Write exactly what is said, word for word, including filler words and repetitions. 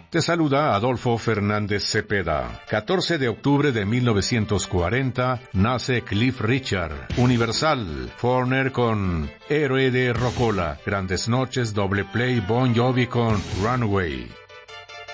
Te saluda Adolfo Fernández Cepeda. catorce de octubre de mil novecientos cuarenta nace Cliff Richard. Universal, Foreigner con Héroe de Rocola. Grandes Noches, Doble Play, Bon Jovi con Runaway.